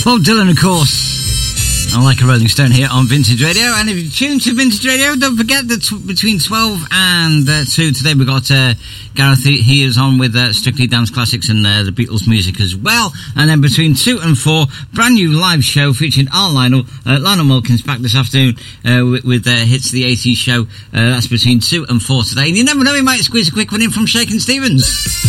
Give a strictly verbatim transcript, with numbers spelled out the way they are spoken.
Bob Dylan, of course. I like a Rolling Stone here on Vintage Radio. And if you're tuned to Vintage Radio, don't forget that t- between twelve and uh, two today we've got uh, Gareth. He is on with uh, Strictly Dance Classics and uh, the Beatles music as well. And then between two and four, brand new live show featuring our Lionel. Uh, Lionel Wilkins back this afternoon uh, with, with uh, Hits the eighties show. Uh, that's between two and four today. And you never know, he might squeeze a quick one in from Shakin' Stevens.